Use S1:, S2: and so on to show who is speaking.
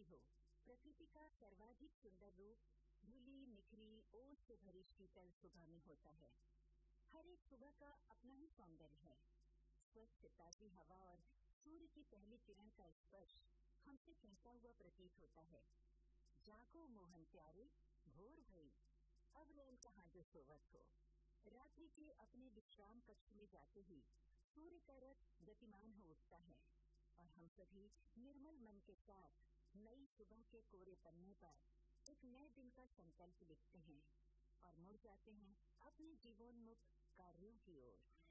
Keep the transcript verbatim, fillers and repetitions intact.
S1: हो, प्रकृति का सर्वाधिक सुंदर रूप धुली निखरी ओस से भरी शीतल सुबह में होता है। हर एक सुबह का अपना ही सौंदर्य है। स्वच्छ ताजी हवा और सूर्य की पहली किरण का स्पर्श हमसे कहता हुआ प्रतीत होता है, जागो मोहन प्यारे, भोर भई, अब रैन कहाँ जो सोवत हो। रात्रि के अपने विश्राम कक्ष में जाते ही सूर्य का रथ गतिमान हो उठता है और हम सभी निर्मल मन के साथ नई सुबह के कोरे पन्ने पर एक नए दिन का संकल्प लिखते हैं और मुड़ जाते हैं अपने जीवनमुख कार्यों की ओर।